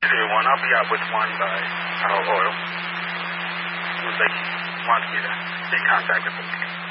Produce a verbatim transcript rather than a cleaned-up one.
Either one. I'll be out with one by uh, oil. Once they want to get in contact with them.